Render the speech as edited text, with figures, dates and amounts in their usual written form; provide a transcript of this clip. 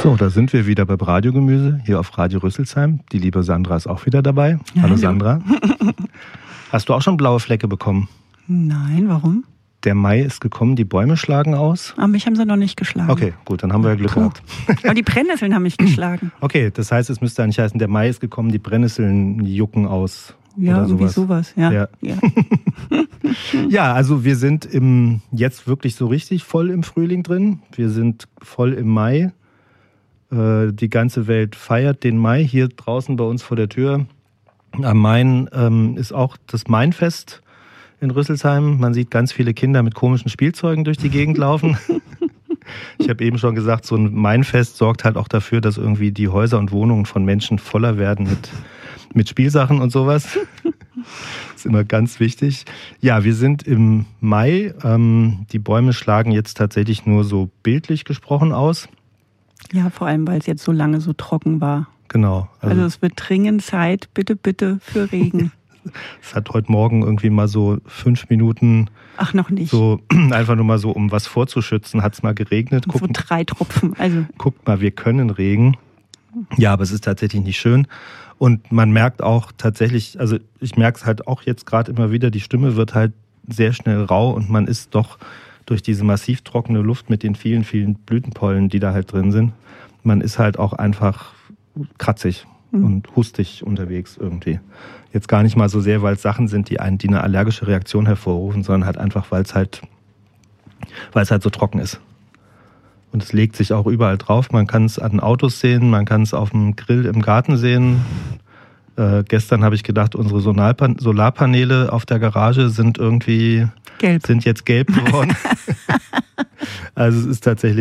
So, da sind wir wieder beim Radiogemüse, hier auf Radio Rüsselsheim. Die liebe Sandra ist auch wieder dabei. Hallo Sandra. Hast du auch schon blaue Flecke bekommen? Nein, warum? Der Mai ist gekommen, die Bäume schlagen aus. Aber mich haben sie noch nicht geschlagen. Okay, gut, dann haben wir ja Glück gehabt. Aber die Brennnesseln haben mich geschlagen. Okay, das heißt, es müsste eigentlich heißen, der Mai ist gekommen, die Brennnesseln jucken aus. Ja, oder irgendwie sowas. Ja. Ja, also wir sind jetzt wirklich so richtig voll im Frühling drin. Wir sind voll im Mai. Die ganze Welt feiert den Mai. Hier draußen bei uns vor der Tür am Main ist auch das Mainfest in Rüsselsheim. Man sieht ganz viele Kinder mit komischen Spielzeugen durch die Gegend laufen. Ich habe eben schon gesagt, so ein Mainfest sorgt halt auch dafür, dass irgendwie die Häuser und Wohnungen von Menschen voller werden mit Spielsachen und sowas. Das ist immer ganz wichtig. Ja, wir sind im Mai. Die Bäume schlagen jetzt tatsächlich nur so bildlich gesprochen aus. Ja, vor allem, weil es jetzt so lange so trocken war. Genau. Also es wird dringend Zeit, bitte für Regen. Es hat heute Morgen irgendwie mal so 5 Minuten. Ach, noch nicht. So einfach nur mal so, um was vorzuschützen, hat es mal geregnet. So 3 Tropfen. Also. Guckt mal, wir können Regen. Ja, aber es ist tatsächlich nicht schön. Und man merkt auch tatsächlich, also ich merke es halt auch jetzt gerade immer wieder, die Stimme wird halt sehr schnell rau und man ist doch durch diese massiv trockene Luft mit den vielen, vielen Blütenpollen, die da halt drin sind, man ist halt auch einfach kratzig und hustig unterwegs irgendwie. Jetzt gar nicht mal so sehr, weil es Sachen sind, die eine allergische Reaktion hervorrufen, sondern halt einfach, weil es halt so trocken ist. Und es legt sich auch überall drauf. Man kann es an Autos sehen, man kann es auf dem Grill im Garten sehen. Gestern habe ich gedacht, unsere Solarpaneele auf der Garage sind jetzt gelb geworden. Also es ist tatsächlich